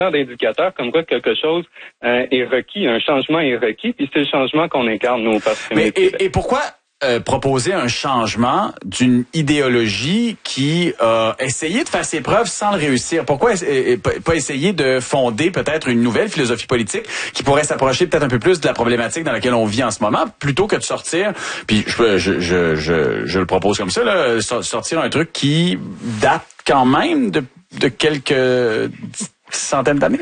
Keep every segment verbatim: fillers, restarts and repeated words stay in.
d'indicateurs comme quoi quelque chose euh, est requis, un changement est requis, puis c'est le changement qu'on incarne, nous, au Parti féministe. Mais et, et pourquoi euh, proposer un changement d'une idéologie qui a essayé de faire ses preuves sans le réussir? Pourquoi et, et, pas essayer de fonder peut-être une nouvelle philosophie politique qui pourrait s'approcher peut-être un peu plus de la problématique dans laquelle on vit en ce moment, plutôt que de sortir, puis je, je, je, je, je le propose comme ça, là, sortir un truc qui date quand même de, de quelques centaines d'années?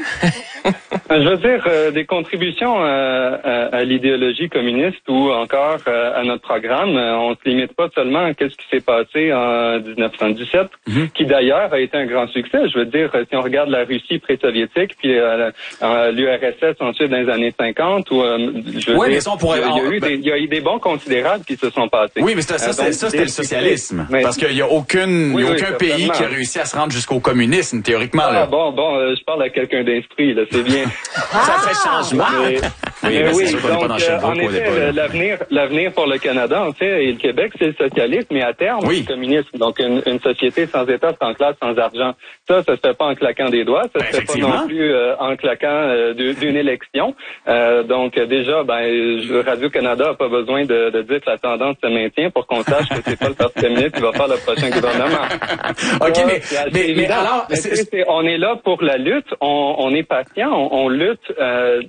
Je veux dire, euh, des contributions euh, à, à l'idéologie communiste ou encore euh, à notre programme, euh, on se limite pas seulement à ce qui s'est passé en dix-neuf cent dix-sept, mm-hmm. qui d'ailleurs a été un grand succès. Je veux dire, si on regarde la Russie pré-soviétique, puis euh, euh, l'U R S S ensuite dans les années cinquante, où, euh, je veux oui, dire, mais ça, on pourrait... il, y a, il, y a eu des, il y a eu des bons considérables qui se sont passés. Oui, mais ça, ça, euh, donc, ça c'était le socialisme. Mais, parce qu'il y a aucune, oui, il y a aucun oui, pays qui a réussi à se rendre jusqu'au communisme, théoriquement. Ah, là. bon, bon, euh, je parle à quelqu'un d'instruit, là, c'est bien. Ah! Ça fait changement. Mais, oui, mais oui, sûr qu'on donc, est pas dans euh, en effet, l'avenir, l'avenir pour le Canada, en fait, et le Québec, c'est le socialisme, et à terme, oui. le communisme. Donc, une, une société sans État, sans classe, sans argent. Ça, ça se fait pas en claquant des doigts. Ça ben, se fait pas non plus euh, en claquant euh, d'une élection. Euh, donc, déjà, ben, Radio-Canada a pas besoin de, de dire que la tendance se maintient pour qu'on sache que c'est pas le Parti féministe qui va faire le prochain gouvernement. OK, ça, mais, mais, mais alors... Mais c'est, c'est, on est là pour la lutte, on, on est patient, on, on lutte... Euh,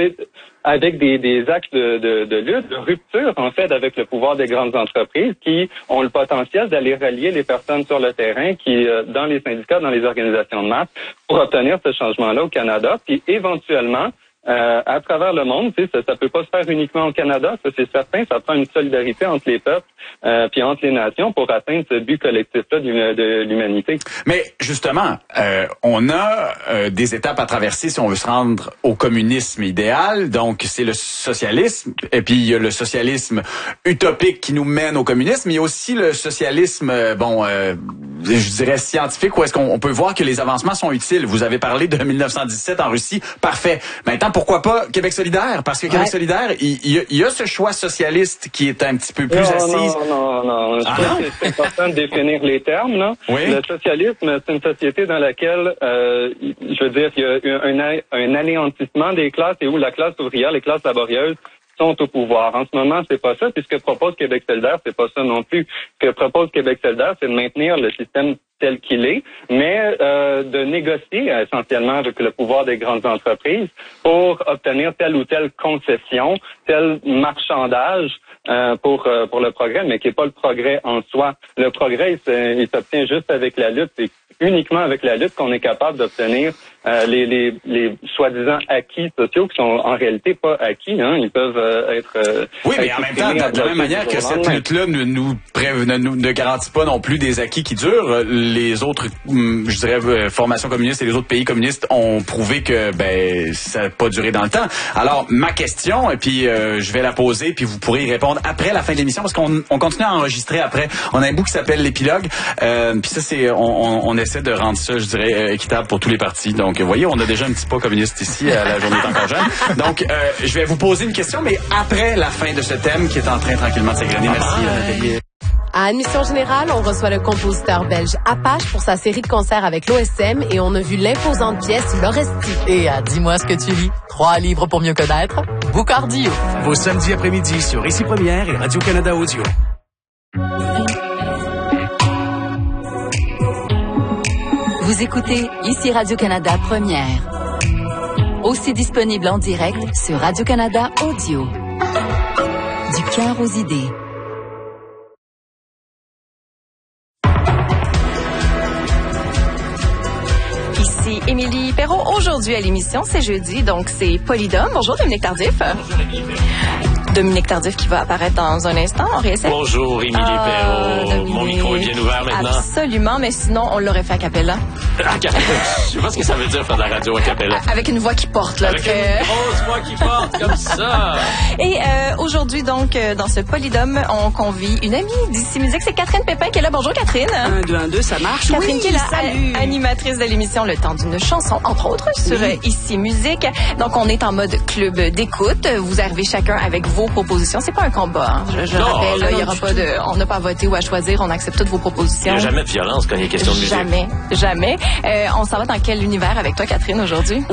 avec des, des actes de, de, de lutte, de rupture, en fait, avec le pouvoir des grandes entreprises qui ont le potentiel d'aller relier les personnes sur le terrain, qui, euh, dans les syndicats, dans les organisations de masse, pour obtenir ce changement-là au Canada, puis éventuellement, Euh, à travers le monde, tu sais, ça, ça peut pas se faire uniquement au Canada, ça c'est certain, ça prend une solidarité entre les peuples euh, puis entre les nations pour atteindre ce but collectif-là de l'humanité. Mais justement, euh, on a euh, des étapes à traverser si on veut se rendre au communisme idéal, donc c'est le socialisme, et puis il y a le socialisme utopique qui nous mène au communisme, mais il y a aussi le socialisme, euh, bon, euh, je dirais scientifique, où est-ce qu'on on peut voir que les avancements sont utiles. Vous avez parlé de mille neuf cent dix-sept en Russie, parfait. Maintenant, pourquoi pas Québec solidaire? Parce que Québec ouais. solidaire, il, il, y a, il y a ce choix socialiste qui est un petit peu plus non, assise. Non, non, non. Ah, Je non? que c'est important de définir les termes. Là. Oui. Le socialisme, c'est une société dans laquelle, euh, je veux dire, il y a un, un anéantissement des classes et où la classe ouvrière, les classes laborieuses, sont au pouvoir. En ce moment, c'est pas ça, puis ce que propose Québec solidaire, c'est pas ça non plus. Ce que propose Québec solidaire, c'est de maintenir le système tel qu'il est, mais euh, de négocier essentiellement avec le pouvoir des grandes entreprises pour obtenir telle ou telle concession, tel marchandage euh, pour euh, pour le progrès, mais qui n'est pas le progrès en soi. Le progrès, il, il s'obtient juste avec la lutte. C'est uniquement avec la lutte qu'on est capable d'obtenir euh, les, les, les soi-disant acquis sociaux qui sont en réalité pas acquis. Hein. Ils peuvent euh, être... Euh, oui, mais en même temps, de la même manière que cette lutte-là ne nous, ne nous ne garantit pas non plus des acquis qui durent, les autres, je dirais, formations communistes et les autres pays communistes ont prouvé que ben ça n'a pas duré dans le temps. Alors, ma question, et puis euh, je vais la poser, puis vous pourrez y répondre après la fin de l'émission, parce qu'on on continue à enregistrer après. On a un bout qui s'appelle l'épilogue, euh, puis ça, c'est on, on, on essaie de rendre ça, je dirais, équitable pour tous les partis. Donc, vous voyez, on a déjà un petit pas communiste ici, à la journée est encore jeune. Donc, euh, je vais vous poser une question, mais après la fin de ce thème qui est en train tranquillement de s'égrener. Merci. Euh, À Admission Générale, on reçoit le compositeur belge Apache pour sa série de concerts avec l'O S M et on a vu l'imposante pièce L'Oresti. Et à Dis-moi ce que tu lis, trois livres pour mieux connaître, Boucardio. Vos samedis après-midi sur Ici Première et Radio-Canada Audio. Vous écoutez Ici Radio-Canada Première. Aussi disponible en direct sur Radio-Canada Audio. Du cœur aux idées. Ici Émilie Perrault. Aujourd'hui à l'émission, c'est jeudi, donc c'est Polydome. Bonjour Dominique Tardif. Bonjour Émilie Perrault. Dominique Tardif qui va apparaître dans un instant. On réessaie. Bonjour Émilie ah, Perrault. Mon micro est bien ouvert maintenant. Absolument, mais sinon on l'aurait fait a cappella. A cappella. Je sais pas ce que ça veut dire faire de la radio a cappella. Avec une voix qui porte là. Avec très... une grosse voix qui porte comme ça. Et euh, aujourd'hui donc euh, dans ce Polydome, on convie une amie d'Ici Musique, c'est Catherine Pépin qui est là. Bonjour Catherine. Un, deux, un, deux, ça marche. Catherine oui, qui est la salut. animatrice de l'émission Le Temps d'une chanson, entre autres, sur oui. Ici Musique. Donc on est en mode club d'écoute. Vous arrivez chacun avec vos propositions. C'est pas un combat. Hein. Je, je non, rappelle, non, il y aura pas de, on n'a pas à voter ou à choisir. On accepte toutes vos propositions. Il n'y a jamais de violence quand il est question de musique. Jamais, jamais. Euh, on s'en va dans quel univers avec toi, Catherine, aujourd'hui?